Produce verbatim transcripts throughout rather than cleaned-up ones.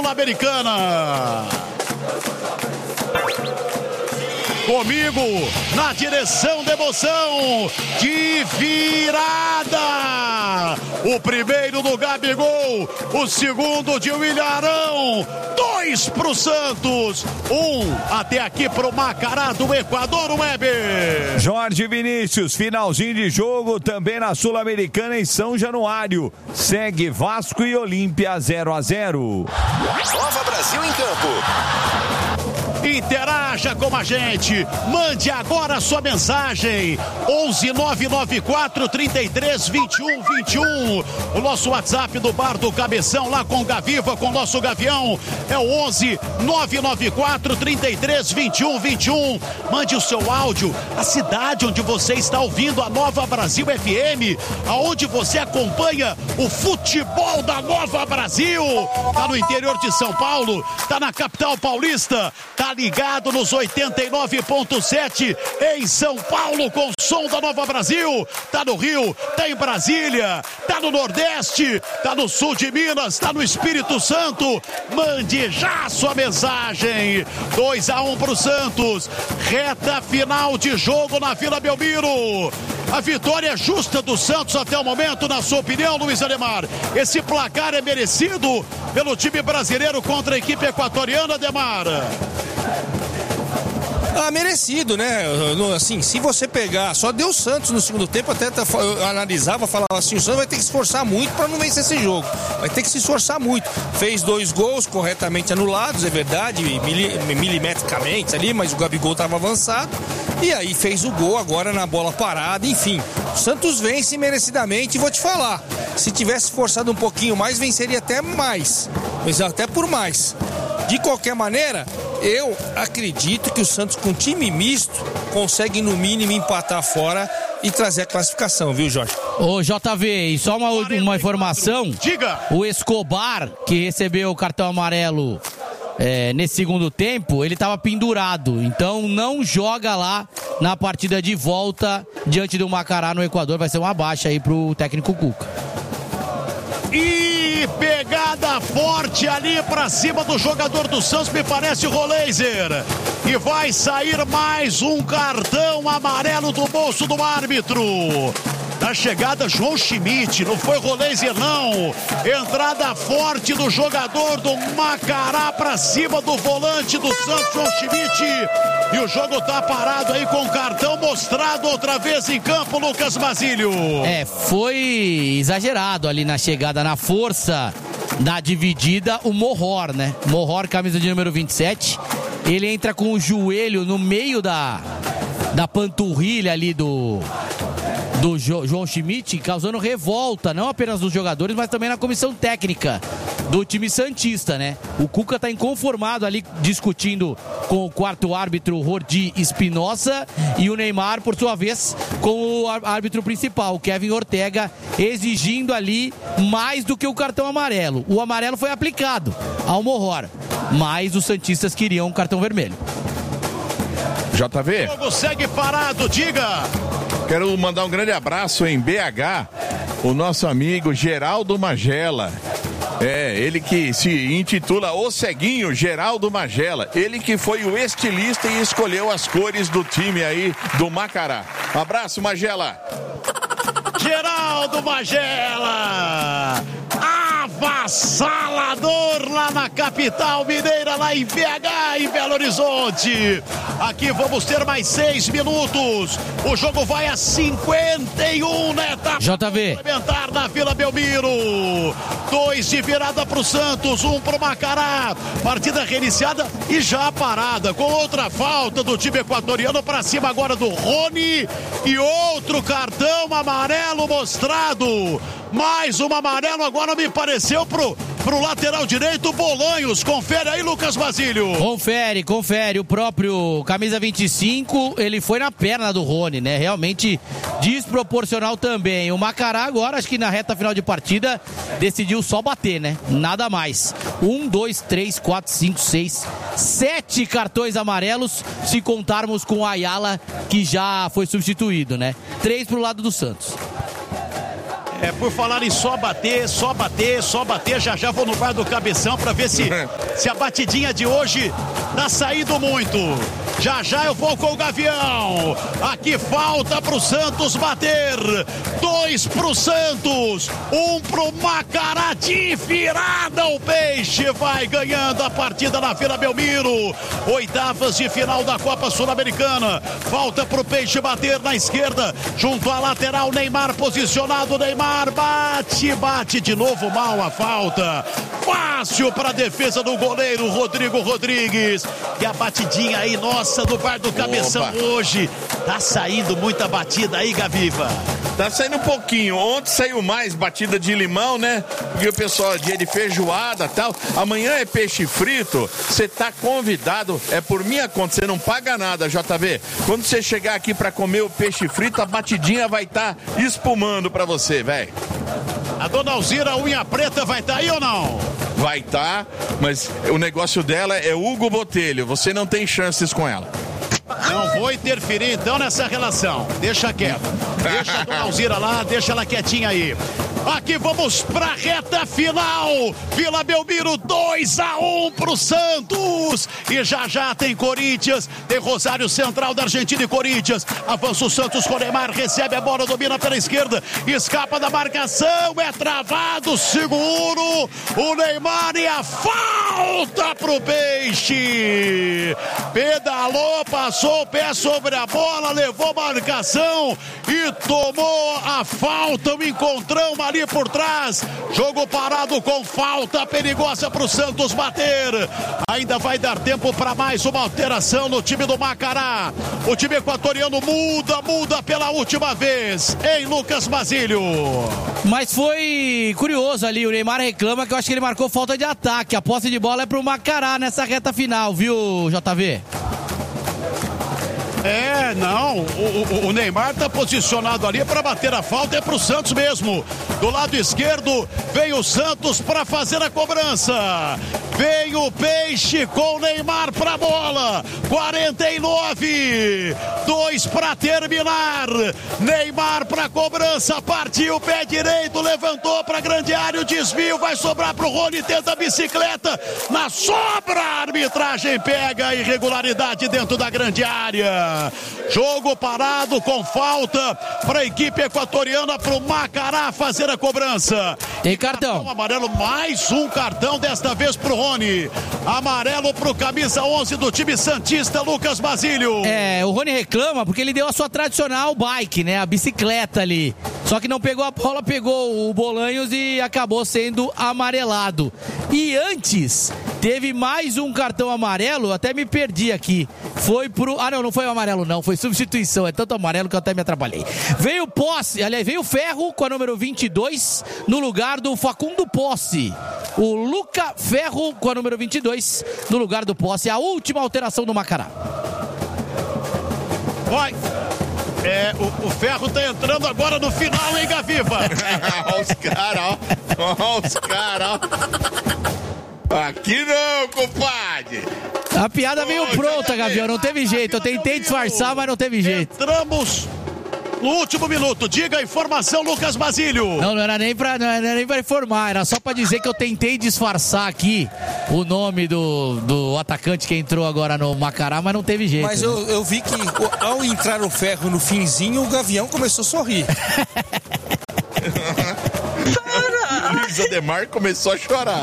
Sul-Americana. Comigo, na direção da emoção, de virada. O primeiro do Gabigol, o segundo de William Arão. Dois pro Santos, um até aqui pro Macará do Equador, Weber. Jorge Vinícius, finalzinho de jogo também na Sul-Americana em São Januário. Segue Vasco e Olímpia zero a zero. Nova Brasil em campo. Interaja com a gente, mande agora a sua mensagem, onze nove nove quatro, trinta e três, vinte e um, vinte e um, o nosso WhatsApp do Bar do Cabeção, lá com o Gaviva, com o nosso Gavião, é o onze nove nove quatro, trinta e três, vinte e um, vinte e um, mande o seu áudio, a cidade onde você está ouvindo a Nova Brasil F M, aonde você acompanha o futebol da Nova Brasil, tá no interior de São Paulo, tá na capital paulista, tá ligado nos oitenta e nove ponto sete em São Paulo com som da Nova Brasil, tá no Rio, tá em Brasília, tá no Nordeste, tá no sul de Minas, tá no Espírito Santo, mande já a sua mensagem. Dois a um pro Santos, reta final de jogo na Vila Belmiro. A vitória justa do Santos até o momento, na sua opinião, Luiz Ademar? Esse placar é merecido pelo time brasileiro contra a equipe equatoriana, Ademar? Ah, merecido, né? Assim, se você pegar, só deu o Santos no segundo tempo, até eu analisava, falava assim, o Santos vai ter que se esforçar muito para não vencer esse jogo. Vai ter que se esforçar muito. Fez dois gols corretamente anulados, é verdade, mili, milimetricamente ali, mas o Gabigol estava avançado. E aí fez o gol agora na bola parada, enfim. O Santos vence merecidamente e vou te falar, se tivesse forçado um pouquinho mais, venceria até mais. Mas até por mais. De qualquer maneira, eu acredito que o Santos com time misto consegue no mínimo empatar fora e trazer a classificação, viu, Jorge? Ô, J V, e só uma, uma informação. Diga! O Escobar, que recebeu o cartão amarelo é, nesse segundo tempo, ele estava pendurado. Então não joga lá na partida de volta diante do Macará no Equador. Vai ser uma baixa aí pro técnico Cuca. E pegada forte ali pra cima do jogador do Santos, me parece o Roleiser. E vai sair mais um cartão amarelo do bolso do árbitro. Na chegada, João Schmidt, não foi Roleiser não. Entrada forte do jogador do Macará pra cima do volante do Santos, João Schmidt. E o jogo tá parado aí com o cartão mostrado outra vez em campo, Lucas Basílio. É, foi exagerado ali na chegada, na força da dividida, o Morror, né? Morror, camisa de número vinte e sete. Ele entra com o joelho no meio da, da panturrilha ali do... do jo- João Schmidt, causando revolta, não apenas dos jogadores, mas também na comissão técnica do time santista, né? O Cuca está inconformado ali, discutindo com o quarto árbitro, Rordi Espinosa, e o Neymar, por sua vez, com o árbitro principal, o Kevin Ortega, exigindo ali mais do que o cartão amarelo. O amarelo foi aplicado ao Morror, mas os santistas queriam um cartão vermelho. J V. O jogo segue parado, diga! Quero mandar um grande abraço em B H, o nosso amigo Geraldo Magela. É, ele que se intitula O Ceguinho, Geraldo Magela. Ele que foi o estilista e escolheu as cores do time aí do Macará. Abraço, Magela. Geraldo Magela! Avassalador lá na capital mineira, lá em B H, em Belo Horizonte. Aqui vamos ter mais seis minutos. O jogo vai a cinquenta e um, né? Tá J V. Complementar na Vila Belmiro. Dois de virada pro Santos, um pro Macará. Partida reiniciada e já parada, com outra falta do time equatoriano pra cima agora do Rony. E outro cartão amarelo mostrado. Mais um amarelo agora me pareceu pro, pro lateral direito, Bolanhos. Confere aí, Lucas Basílio. Confere, confere. O próprio camisa vinte e cinco, ele foi na perna do Rony, né? Realmente desproporcional também. O Macará agora, acho que na reta final de partida, decidiu só bater, né? Nada mais. Um, dois, três, quatro, cinco, seis, sete cartões amarelos, se contarmos com o Ayala, que já foi substituído, né? Três pro lado do Santos. É, por falar em só bater, só bater, só bater, já já vou no bar do Cabeção pra ver se, se a batidinha de hoje tá saindo muito. Já já eu vou com o Gavião. Aqui falta pro Santos bater. Dois pro Santos, um pro Macará de virada. O Peixe vai ganhando a partida na Vila Belmiro. Oitavas de final da Copa Sul-Americana. Falta pro Peixe bater na esquerda, junto à lateral. Neymar posicionado. Neymar bate, bate de novo mal a falta. Fácil para a defesa do goleiro Rodrigo Rodrigues. E a batidinha aí, nossa, do bar do Cabeção. Opa. Hoje. Tá saindo muita batida aí, Gaviva. Tá saindo um pouquinho. Ontem saiu mais batida de limão, né? Porque o pessoal, dia de feijoada e tal. Amanhã é peixe frito. Você tá convidado. É por minha conta. Você não paga nada, J V. Quando você chegar aqui pra comer o peixe frito, a batidinha vai estar tá espumando pra você, velho. A dona Alzira Unha Preta vai estar tá aí ou não? Vai estar, tá, mas o negócio dela é Hugo Botelho. Você não tem chances com ela. Não vou interferir então nessa relação. Deixa quieto. Deixa a dona Alzira lá, deixa ela quietinha aí. Aqui vamos pra reta final. Vila Belmiro dois a um pro Santos. E já já tem Corinthians, tem Rosário Central da Argentina e Corinthians. Avança o Santos com o Neymar, recebe a bola, domina pela esquerda, escapa da marcação, é travado, seguro. O Neymar e a falta pro Peixe. Pedalou, passou o pé sobre a bola, levou marcação e tomou a falta. O encontrão ali por trás, jogo parado com falta perigosa para o Santos bater. Ainda vai dar tempo para mais uma alteração no time do Macará. O time equatoriano muda, muda pela última vez em Lucas Basílio. Mas foi curioso ali, o Neymar reclama que eu acho que ele marcou falta de ataque. A posse de bola é pro Macará nessa reta final, viu, J V? É, não, o, o, o Neymar tá posicionado ali para bater a falta, é pro Santos mesmo. Do lado esquerdo vem o Santos para fazer a cobrança. Vem o Peixe com o Neymar pra bola. quarenta e nove, dois para terminar. Neymar pra cobrança, partiu, pé direito, levantou pra grande área, o desvio vai sobrar pro Rony, tenta a bicicleta, na sobra a arbitragem pega a irregularidade dentro da grande área. Jogo parado com falta para a equipe equatoriana, para o Macará fazer a cobrança. Tem cartão. Cartão amarelo, mais um cartão, desta vez para o Rony. Amarelo para o camisa onze do time santista, Lucas Basílio. É, o Rony reclama porque ele deu a sua tradicional bike, né? A bicicleta ali. Só que não pegou a bola, pegou o Bolanhos e acabou sendo amarelado. E antes, teve mais um cartão amarelo, até me perdi aqui. Foi pro... Ah, não, não foi o amarelo não, foi substituição. É tanto amarelo que eu até me atrapalhei. Veio Posse, aliás, veio Ferro com a número vinte e dois no lugar do Facundo Posse. O Luca Ferro com a número vinte e dois no lugar do Posse. A última alteração do Macará. Vai. É, o, o Ferro tá entrando agora no final, hein, Gaviva? Olha os caras, ó. Olha os caras, ó. Aqui não, compadre. A piada veio pronta, Gavião, não teve jeito. Eu tentei disfarçar, mas não teve jeito. Entramos no último minuto. Diga a informação, Lucas Basílio. Não, não era nem pra, não era nem pra informar, era só pra dizer que eu tentei disfarçar aqui o nome do, do atacante que entrou agora no Macará, mas não teve jeito. Mas eu, eu vi que ao entrar o Ferro no finzinho, o Gavião começou a sorrir. Luiz Ademar começou a chorar.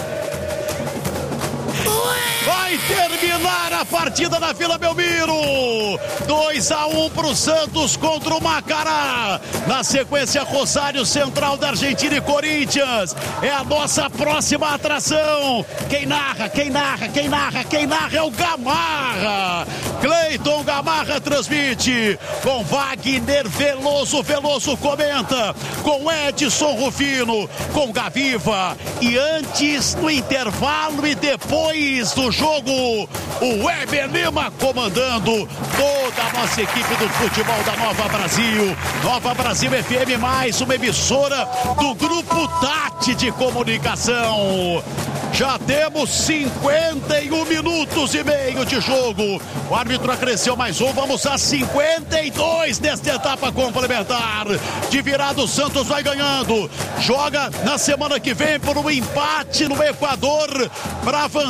Vai terminar a partida na Vila Belmiro. dois a um pro Santos contra o Macará. Na sequência, Rosário Central da Argentina e Corinthians. É a nossa próxima atração. Quem narra, quem narra, quem narra, quem narra é o Gamarra. Cleiton Gamarra transmite com Wagner Veloso. Veloso comenta com Edson Rufino, com Gaviva. E antes, no intervalo e depois do jogo, o Weber Lima comandando toda a nossa equipe do futebol da Nova Brasil. Nova Brasil F M, mais uma emissora do Grupo Tati de Comunicação. Já temos cinquenta e um minutos e meio de jogo. O árbitro acresceu mais um. Vamos a cinquenta e dois nesta etapa complementar. De virada, o Santos vai ganhando. Joga na semana que vem por um empate no Equador para avançar.